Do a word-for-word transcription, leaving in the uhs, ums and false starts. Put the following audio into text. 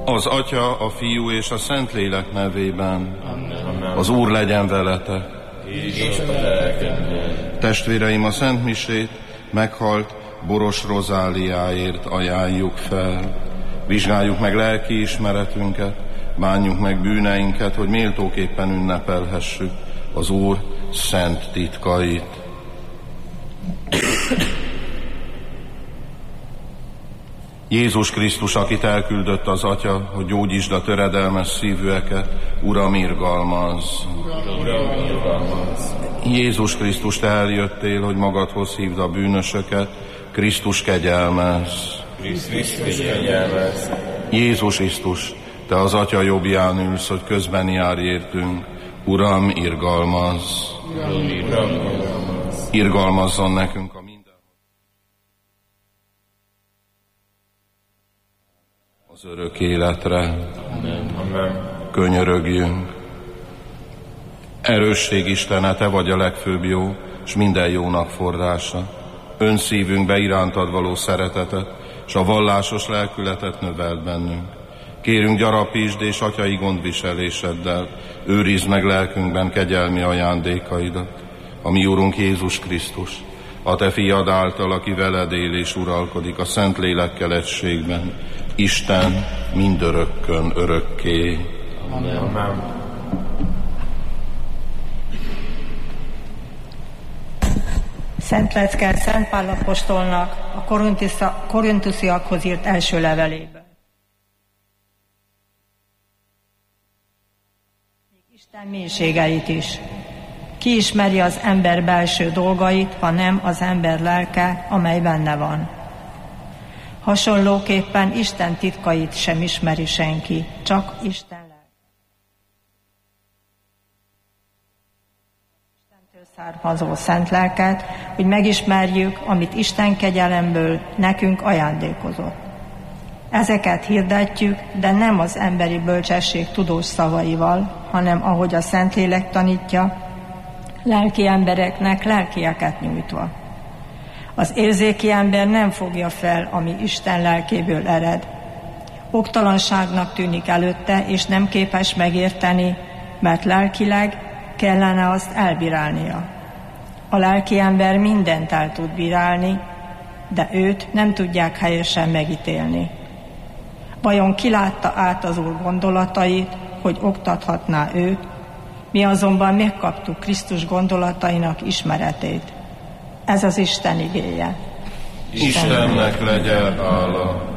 Az Atya, a Fiú és a Szentlélek nevében. Amen. Az Úr legyen veletek. És a lelkedben. Testvéreim, a Szent Misét meghalt Boros Rozáliáért ajánljuk fel. Vizsgáljuk meg lelki ismeretünket, bánjuk meg bűneinket, hogy méltóképpen ünnepelhessük az Úr szent titkait. Jézus Krisztus, akit elküldött az Atya, hogy gyógyítsd a töredelmes szívűeket, Uram, irgalmazz! Uram, irgalmazz! Jézus Krisztus, te eljöttél, hogy magadhoz hívd a bűnösöket, Krisztus, kegyelmezz! Krisztus, kegyelmezz! Jézus Krisztus, te az Atya jobbján ülsz, hogy közben járj értünk, Uram, irgalmazz! Uram, irgalmazz! Irgalmazzon nekünk a az örök életre. Amen. Amen. Könyörögjünk. Erősség Istene, te vagy a legfőbb jó, és minden jónak forrása. Önszívünkbe irántad való szeretetet, és a vallásos lelkületet növeld bennünk. Kérünk, gyarapítsd és atyai gondviseléseddel, őrizd meg lelkünkben kegyelmi ajándékaidat. A mi Úrunk Jézus Krisztus, a te fiad által, aki veled él és uralkodik a Szent Lélekkel egységben, Isten mindörökkön örökké. Amen. Amen. Szent Lecke Szent Pál apostolnak a korintusziakhoz írt első leveléből. Még Isten mélységeit is. Ki ismeri az ember belső dolgait, ha nem az ember lelke, amely benne van. Hasonlóképpen Isten titkait sem ismeri senki, csak Isten lelke. Istentől származó szent lelket, hogy megismerjük, amit Isten kegyelemből nekünk ajándékozott. Ezeket hirdetjük, de nem az emberi bölcsesség tudós szavaival, hanem ahogy a Szentlélek tanítja, lelki embereknek lelkieket nyújtva. Az érzéki ember nem fogja fel, ami Isten lelkéből ered. Oktalanságnak tűnik előtte, és nem képes megérteni, mert lelkileg kellene azt elbírálnia. A lelki ember mindent el tud bírálni, de őt nem tudják helyesen megítélni. Vajon ki látta át az Úr gondolatait, hogy oktathatná őt, mi azonban megkaptuk Krisztus gondolatainak ismeretét. Ez az Isten igéje. Istennek legyen hála.